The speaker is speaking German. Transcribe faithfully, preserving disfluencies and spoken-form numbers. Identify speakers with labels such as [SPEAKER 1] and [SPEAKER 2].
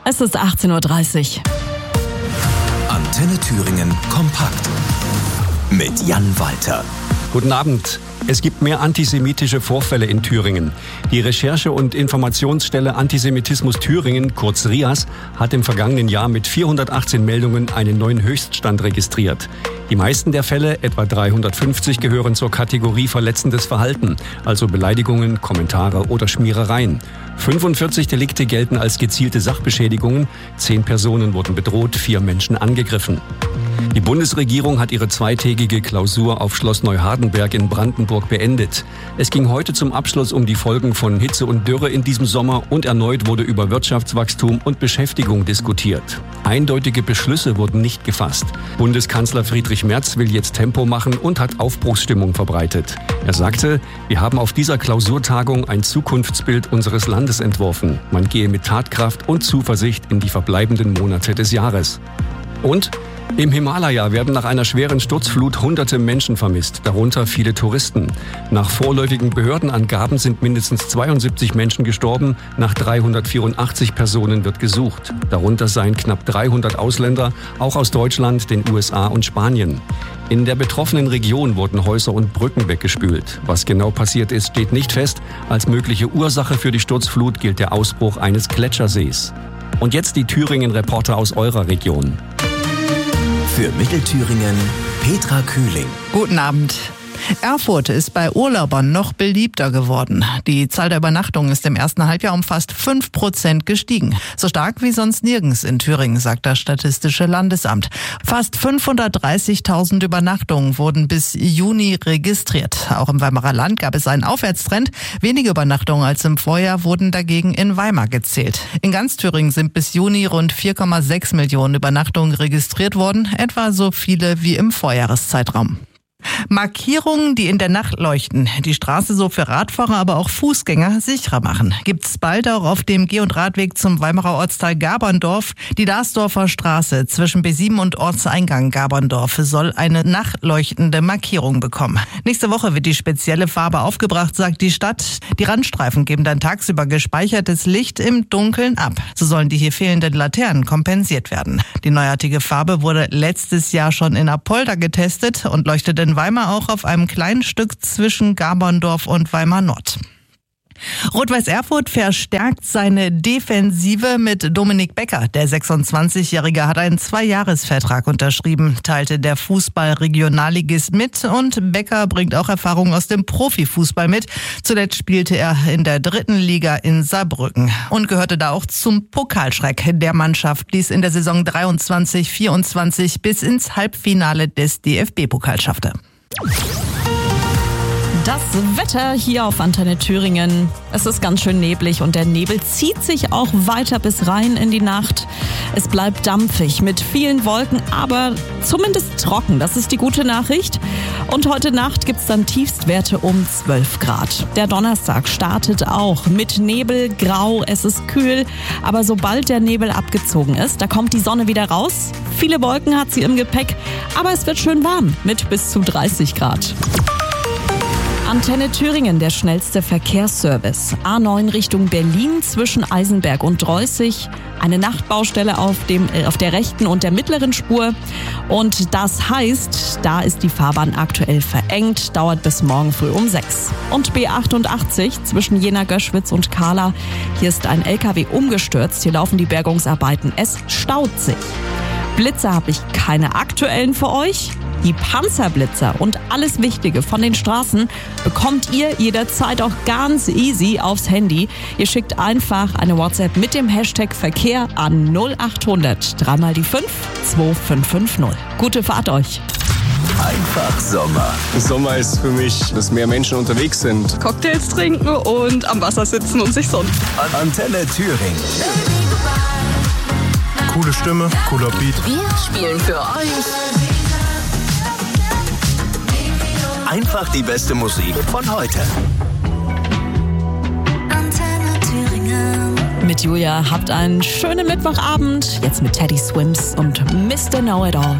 [SPEAKER 1] Es ist achtzehn Uhr dreißig.
[SPEAKER 2] Antenne Thüringen kompakt mit Jan Walter.
[SPEAKER 3] Guten Abend. Es gibt mehr antisemitische Vorfälle in Thüringen. Die Recherche- und Informationsstelle Antisemitismus Thüringen, kurz R I A S, hat im vergangenen Jahr mit vierhundertachtzehn Meldungen einen neuen Höchststand registriert. Die meisten der Fälle, etwa dreihundertfünfzig, gehören zur Kategorie verletzendes Verhalten, also Beleidigungen, Kommentare oder Schmierereien. fünfundvierzig Delikte gelten als gezielte Sachbeschädigungen, zehn Personen wurden bedroht, vier Menschen angegriffen. Die Bundesregierung hat ihre zweitägige Klausur auf Schloss Neuhardenberg in Brandenburg beendet. Es ging heute zum Abschluss um die Folgen von Hitze und Dürre in diesem Sommer und erneut wurde über Wirtschaftswachstum und Beschäftigung diskutiert. Eindeutige Beschlüsse wurden nicht gefasst. Bundeskanzler Friedrich Merz will jetzt Tempo machen und hat Aufbruchsstimmung verbreitet. Er sagte, wir haben auf dieser Klausurtagung ein Zukunftsbild unseres Landes entworfen. Man gehe mit Tatkraft und Zuversicht in die verbleibenden Monate des Jahres. Und im Himalaya werden nach einer schweren Sturzflut hunderte Menschen vermisst, darunter viele Touristen. Nach vorläufigen Behördenangaben sind mindestens zweiundsiebzig Menschen gestorben, nach dreihundertvierundachtzig Personen wird gesucht. Darunter seien knapp dreihundert Ausländer, auch aus Deutschland, den U S A und Spanien. In der betroffenen Region wurden Häuser und Brücken weggespült. Was genau passiert ist, steht nicht fest. Als mögliche Ursache für die Sturzflut gilt der Ausbruch eines Gletschersees. Und jetzt die Thüringen-Reporter aus eurer Region.
[SPEAKER 2] Für Mittelthüringen Petra Kühling.
[SPEAKER 4] Guten Abend. Erfurt ist bei Urlaubern noch beliebter geworden. Die Zahl der Übernachtungen ist im ersten Halbjahr um fast fünf Prozent gestiegen. So stark wie sonst nirgends in Thüringen, sagt das Statistische Landesamt. Fast fünfhundertdreißigtausend Übernachtungen wurden bis Juni registriert. Auch im Weimarer Land gab es einen Aufwärtstrend. Weniger Übernachtungen als im Vorjahr wurden dagegen in Weimar gezählt. In ganz Thüringen sind bis Juni rund vier Komma sechs Millionen Übernachtungen registriert worden, etwa so viele wie im Vorjahreszeitraum. Markierungen, die in der Nacht leuchten, die Straße so für Radfahrer, aber auch Fußgänger sicherer machen. Gibt's bald auch auf dem Geh- und Radweg zum Weimarer Ortsteil Gaberndorf. Die Darsdorfer Straße zwischen B sieben und Ortseingang Gaberndorf soll eine nachleuchtende Markierung bekommen. Nächste Woche wird die spezielle Farbe aufgebracht, sagt die Stadt. Die Randstreifen geben dann tagsüber gespeichertes Licht im Dunkeln ab. So sollen die hier fehlenden Laternen kompensiert werden. Die neuartige Farbe wurde letztes Jahr schon in Apolda getestet und leuchtet in Weimar auch auf einem kleinen Stück zwischen Gaberndorf und Weimar Nord. Rot-Weiß Erfurt verstärkt seine Defensive mit Dominik Becker. Der sechsundzwanzigjährige hat einen Zweijahresvertrag unterschrieben, teilte der Fußball-Regionalligist mit. Und Becker bringt auch Erfahrung aus dem Profifußball mit. Zuletzt spielte er in der dritten Liga in Saarbrücken und gehörte da auch zum Pokalschreck der Mannschaft, die es in der Saison dreiundzwanzig vierundzwanzig bis ins Halbfinale des D F B-Pokals schaffte.
[SPEAKER 1] Das Wetter hier auf Antenne Thüringen. Es ist ganz schön neblig und der Nebel zieht sich auch weiter bis rein in die Nacht. Es bleibt dampfig mit vielen Wolken, aber zumindest trocken. Das ist die gute Nachricht. Und heute Nacht gibt's dann Tiefstwerte um zwölf Grad. Der Donnerstag startet auch mit Nebel, grau, es ist kühl. Aber sobald der Nebel abgezogen ist, da kommt die Sonne wieder raus. Viele Wolken hat sie im Gepäck, aber es wird schön warm mit bis zu dreißig Grad. Antenne Thüringen, der schnellste Verkehrsservice. A neun Richtung Berlin zwischen Eisenberg und Dreußig. Eine Nachtbaustelle auf, dem, äh, auf der rechten und der mittleren Spur. Und das heißt, da ist die Fahrbahn aktuell verengt, dauert bis morgen früh um sechs. Und B achtundachtzig zwischen Jena-Göschwitz und Kahla. Hier ist ein L K W umgestürzt. Hier laufen die Bergungsarbeiten. Es staut sich. Blitze habe ich keine aktuellen für euch. Die Panzerblitzer und alles Wichtige von den Straßen bekommt ihr jederzeit auch ganz easy aufs Handy. Ihr schickt einfach eine WhatsApp mit dem Hashtag Verkehr an null achthundert drei mal die fünf zwei fünf fünf null. Gute Fahrt euch!
[SPEAKER 2] Einfach Sommer.
[SPEAKER 5] Sommer ist für mich, dass mehr Menschen unterwegs sind.
[SPEAKER 6] Cocktails trinken und am Wasser sitzen und sich sonnen.
[SPEAKER 2] Antenne Thüringen.
[SPEAKER 5] Coole Stimme, cooler Beat.
[SPEAKER 7] Wir spielen für euch
[SPEAKER 2] Einfach die beste Musik von heute.
[SPEAKER 7] Antenne Thüringen.
[SPEAKER 1] Mit Julia habt einen schönen Mittwochabend. Jetzt mit Teddy Swims und Mister Know-It-All.